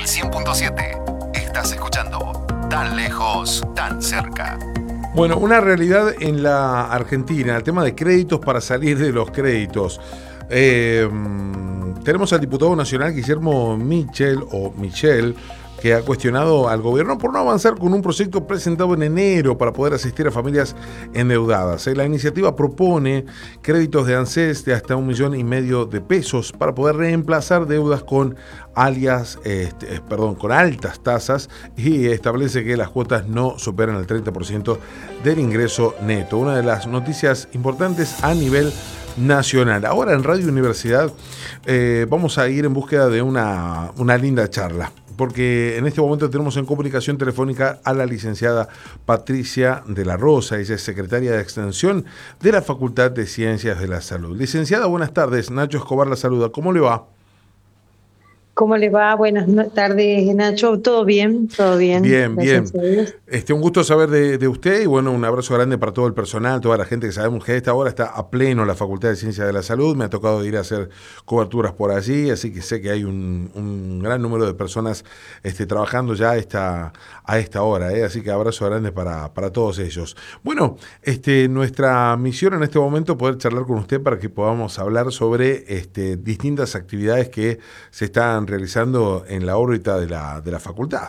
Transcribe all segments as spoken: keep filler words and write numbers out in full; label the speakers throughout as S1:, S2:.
S1: el cien punto siete. Estás escuchando Tan Lejos, Tan Cerca.
S2: Bueno, una realidad en la Argentina, el tema de créditos para salir de los créditos. Eh, tenemos al diputado nacional Guillermo Michel, o Michel, que ha cuestionado al gobierno por no avanzar con un proyecto presentado en enero para poder asistir a familias endeudadas. La iniciativa propone créditos de ANSES de hasta un millón y medio de pesos para poder reemplazar deudas con alias, este, perdón, con altas tasas, y establece que las cuotas no superan el treinta por ciento del ingreso neto. Una de las noticias importantes a nivel nacional. Ahora en Radio Universidad eh, vamos a ir en búsqueda de una, una linda charla, porque en este momento tenemos en comunicación telefónica a la licenciada Patricia de la Rosa. Ella es secretaria de Extensión de la Facultad de Ciencias de la Salud. Licenciada, buenas tardes. Nacho Escobar la saluda. ¿Cómo le va?
S3: ¿Cómo le va? Buenas tardes, Nacho. ¿Todo bien? ¿Todo bien?
S2: Bien, bien.
S3: Gracias.
S2: Este, un gusto saber de, de usted y bueno, un abrazo grande para todo el personal, toda la gente que sabemos que a esta hora está a pleno la Facultad de Ciencias de la Salud. Me ha tocado ir a hacer coberturas por allí, así que sé que hay un, un gran número de personas este, trabajando ya a esta, a esta hora, ¿eh? Así que abrazo grande para, para todos ellos. Bueno, este, nuestra misión en este momento es poder charlar con usted para que podamos hablar sobre este, distintas actividades que se están realizando en la órbita de la, de la facultad.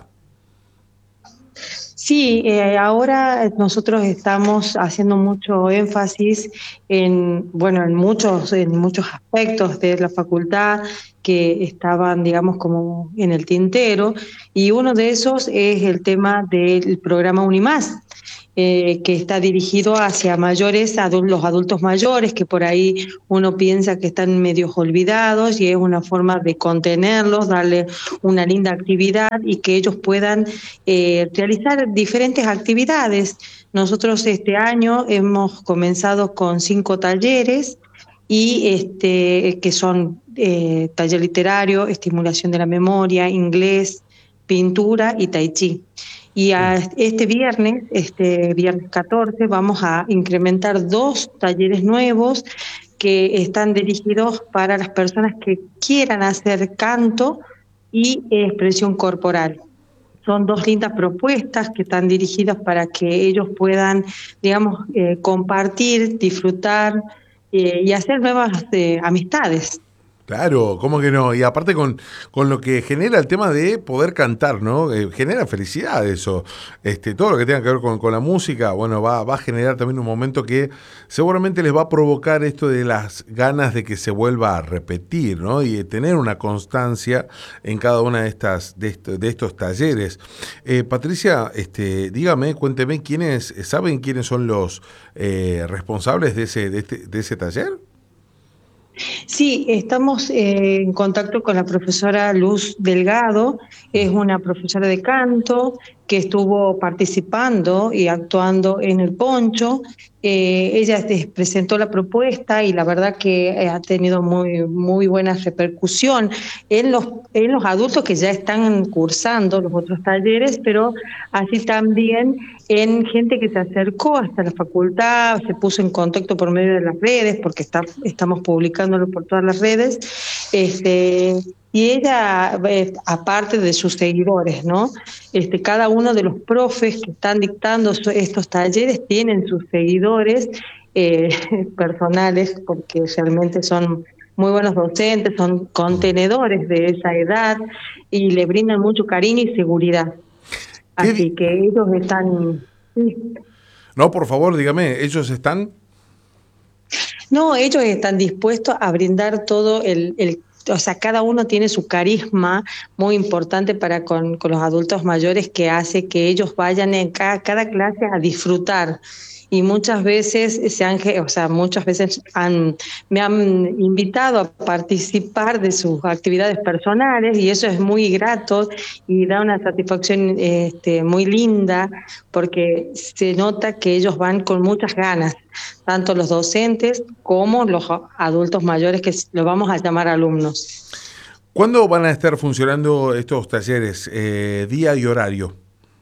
S3: Sí, eh, ahora nosotros estamos haciendo mucho énfasis en, bueno, en muchos, en muchos aspectos de la facultad que estaban, digamos, como en el tintero, y uno de esos es el tema del programa UniMás. Eh, que está dirigido hacia mayores, adult, los adultos mayores, que por ahí uno piensa que están medios olvidados, y es una forma de contenerlos, darle una linda actividad y que ellos puedan eh, realizar diferentes actividades. Nosotros este año hemos comenzado con cinco talleres, y este que son eh, taller literario, estimulación de la memoria, inglés, pintura y tai chi. Y a este viernes, este viernes catorce, vamos a incrementar dos talleres nuevos que están dirigidos para las personas que quieran hacer canto y expresión corporal. Son dos lindas propuestas que están dirigidas para que ellos puedan, digamos, eh, compartir, disfrutar eh, y hacer nuevas eh, amistades.
S2: Claro, ¿cómo que no? Y aparte con, con lo que genera el tema de poder cantar, ¿no? Eh, genera felicidad eso. Este, todo lo que tenga que ver con, con la música, bueno, va, va a generar también un momento que seguramente les va a provocar esto de las ganas de que se vuelva a repetir, ¿no? Y de tener una constancia en cada una de estas de, esto, de estos talleres. Eh, Patricia, este, dígame, cuénteme, ¿quiénes, ¿saben quiénes son los eh, responsables de ese, de, este, de ese taller?
S3: Sí, estamos eh, en contacto con la profesora Luz Delgado. Es una profesora de canto que estuvo participando y actuando en El Poncho. Eh, ella presentó la propuesta y la verdad que ha tenido muy, muy buena repercusión en los, en los adultos que ya están cursando los otros talleres, pero así también en gente que se acercó hasta la facultad, se puso en contacto por medio de las redes, porque está, estamos publicándolo por todas las redes, este, y ella, eh, aparte de sus seguidores, ¿no? Este, cada uno de los profes que están dictando estos talleres tienen sus seguidores eh, personales, porque realmente son muy buenos docentes, son contenedores de esa edad y le brindan mucho cariño y seguridad. Así que ellos están... Sí.
S2: No, por favor, dígame, ¿ellos están...?
S3: No, ellos están dispuestos a brindar todo el... el o sea, cada uno tiene su carisma muy importante para con, con los adultos mayores, que hace que ellos vayan en cada, cada clase a disfrutar. Y muchas veces se han, o sea, muchas veces han, me han invitado a participar de sus actividades personales, y eso es muy grato y da una satisfacción este, muy linda, porque se nota que ellos van con muchas ganas, tanto los docentes como los adultos mayores, que los vamos a llamar alumnos.
S2: ¿Cuándo van a estar funcionando estos talleres? Eh, ¿Día y horario?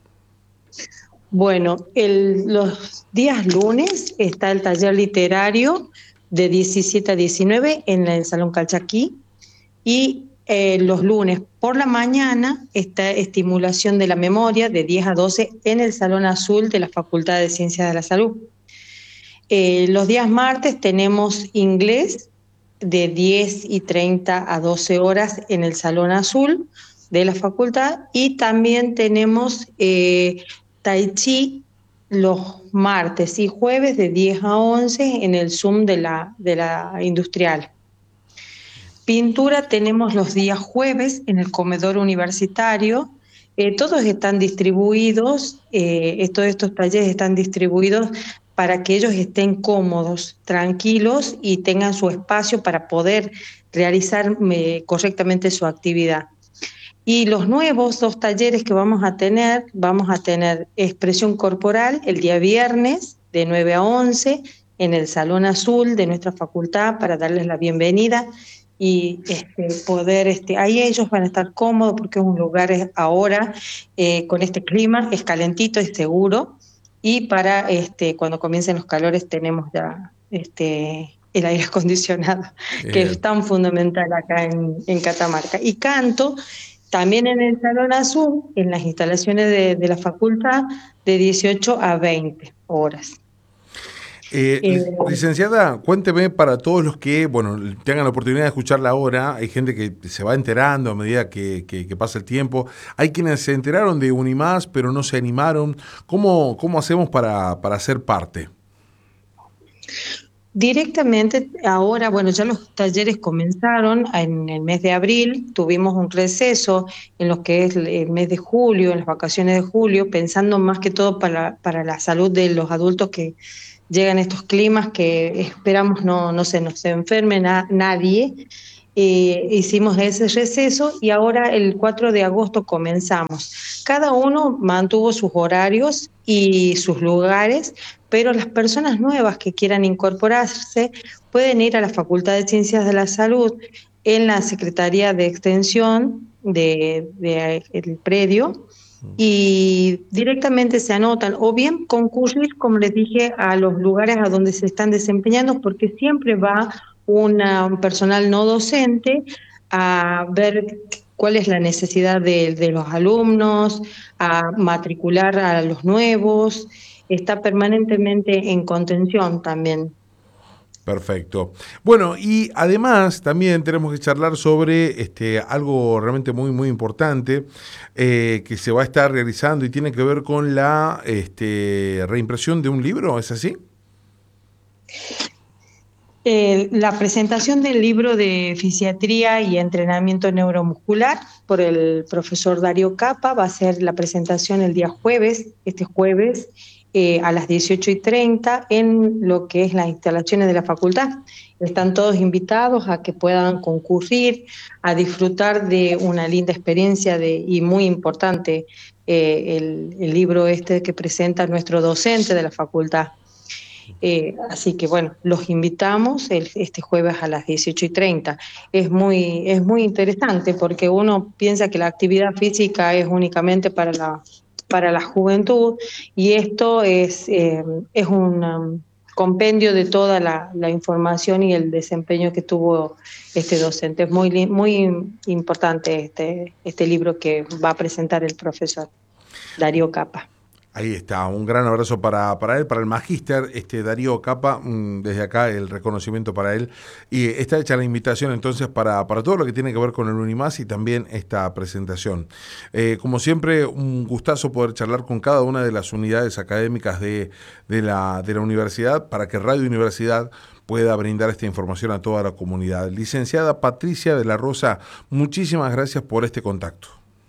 S3: Bueno, el, los días lunes está el taller literario de diecisiete a diecinueve en el Salón Calchaquí, y eh, los lunes por la mañana está estimulación de la memoria de diez a doce en el Salón Azul de la Facultad de Ciencias de la Salud. Eh, los días martes tenemos inglés de diez y treinta a doce horas en el Salón Azul de la facultad, y también tenemos eh, Tai Chi los martes y jueves de diez a once en el Zoom de la, de la industrial. Pintura tenemos los días jueves en el comedor universitario. Eh, todos están distribuidos, eh, todos estos talleres están distribuidos para que ellos estén cómodos, tranquilos y tengan su espacio para poder realizar eh, correctamente su actividad. Y los nuevos dos talleres que vamos a tener, vamos a tener expresión corporal el día viernes de nueve a once en el Salón Azul de nuestra facultad para darles la bienvenida y este, poder, este, ahí ellos van a estar cómodos porque es un lugar ahora eh, con este clima, es calentito, es seguro, y para este, cuando comiencen los calores tenemos ya este, el aire acondicionado, Bien. que es tan fundamental acá en, en Catamarca. Y canto también en el Salón Azul, en las instalaciones de, de la facultad, de dieciocho a veinte horas.
S2: Eh, eh, licenciada, cuénteme para todos los que, bueno, tengan la oportunidad de escucharla ahora, hay gente que se va enterando a medida que, que, que pasa el tiempo, hay quienes se enteraron de Unimás pero no se animaron, ¿cómo, cómo hacemos para, para ser parte?
S3: Directamente, ahora, bueno, ya los talleres comenzaron en el mes de abril, tuvimos un receso en lo que es el mes de julio, en las vacaciones de julio, pensando más que todo para, para la salud de los adultos que llegan estos climas que esperamos no, no se nos enferme na, nadie. Eh, hicimos ese receso y ahora el cuatro de agosto comenzamos. Cada uno mantuvo sus horarios y sus lugares, pero las personas nuevas que quieran incorporarse pueden ir a la Facultad de Ciencias de la Salud en la Secretaría de Extensión de, de, del predio y directamente se anotan o bien concurrir, como les dije, a los lugares a donde se están desempeñando, porque siempre va una, un personal no docente a ver cuál es la necesidad de, de los alumnos, a matricular a los nuevos, está permanentemente en contención también.
S2: Perfecto. Bueno, y además también tenemos que charlar sobre este, algo realmente muy, muy importante eh, que se va a estar realizando y tiene que ver con la este, reimpresión de un libro, ¿es así?
S3: Eh, la presentación del libro de Fisiatría y Entrenamiento Neuromuscular por el profesor Darío Capa va a ser la presentación el día jueves, este jueves, eh, a las dieciocho y treinta en lo que es las instalaciones de la facultad. Están todos invitados a que puedan concurrir, a disfrutar de una linda experiencia de, y muy importante, eh, el, el libro este que presenta nuestro docente de la facultad. Eh, así que bueno, los invitamos el, este jueves a las dieciocho y treinta. Es muy, es muy interesante porque uno piensa que la actividad física es únicamente para la, para la juventud y esto es, eh, es un um, compendio de toda la, la información y el desempeño que tuvo este docente. Es muy, muy importante este, este libro que va a presentar el profesor Darío Capa.
S2: Ahí está, un gran abrazo para, para él, para el magíster este, Darío Capa, desde acá el reconocimiento para él. Y está hecha la invitación entonces para, para todo lo que tiene que ver con el Unimás y también esta presentación. Eh, como siempre, un gustazo poder charlar con cada una de las unidades académicas de, de, la, de la universidad para que Radio Universidad pueda brindar esta información a toda la comunidad. Licenciada Patricia de la Rosa, muchísimas gracias por este contacto.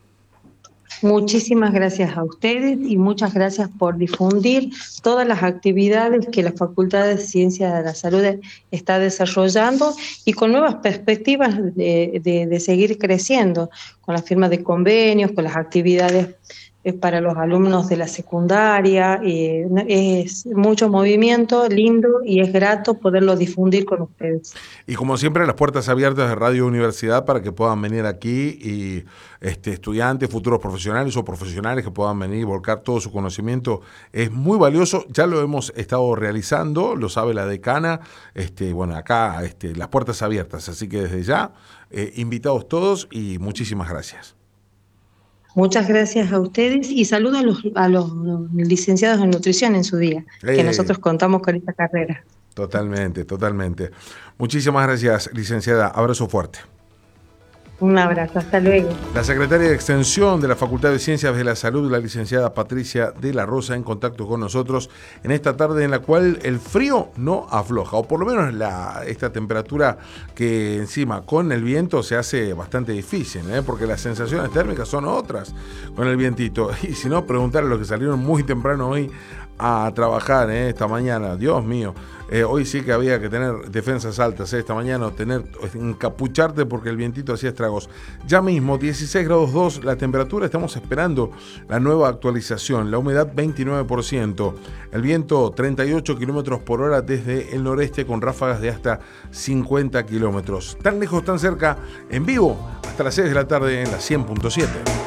S3: Muchísimas gracias a ustedes y muchas gracias por difundir todas las actividades que la Facultad de Ciencias de la Salud está desarrollando y con nuevas perspectivas de, de, de seguir creciendo, con las firmas de convenios, con las actividades para los alumnos de la secundaria. Eh, es mucho movimiento, lindo y es grato poderlo difundir con ustedes.
S2: Y como siempre, las puertas abiertas de Radio Universidad para que puedan venir aquí y este, estudiantes, futuros profesionales o profesionales que puedan venir y volcar todo su conocimiento. Es muy valioso, ya lo hemos estado realizando, lo sabe la decana. Este, bueno, acá este, las puertas abiertas, así que desde ya eh, invitados todos y muchísimas gracias.
S3: Muchas gracias a ustedes y saludo a los, a los licenciados en nutrición en su día,
S2: Eh.
S3: que nosotros contamos con esta carrera.
S2: Totalmente, totalmente. Muchísimas gracias, licenciada. Abrazo fuerte.
S3: Un abrazo, hasta luego.
S2: La secretaria de Extensión de la Facultad de Ciencias de la Salud, la licenciada Patricia de la Rosa, en contacto con nosotros en esta tarde en la cual el frío no afloja, o por lo menos la, esta temperatura que encima con el viento se hace bastante difícil, ¿eh? Porque las sensaciones térmicas son otras con el vientito. Y si no, preguntar a los que salieron muy temprano hoy a trabajar, ¿eh? Esta mañana, Dios mío. Eh, hoy sí que había que tener defensas altas, ¿eh? Esta mañana, tener, encapucharte porque el vientito hacía estragos. Ya mismo, dieciséis grados dos la temperatura, estamos esperando la nueva actualización, la humedad veintinueve por ciento, el viento treinta y ocho kilómetros por hora desde el noreste con ráfagas de hasta cincuenta kilómetros. Tan lejos, tan cerca, en vivo, hasta las seis de la tarde en la cien punto siete.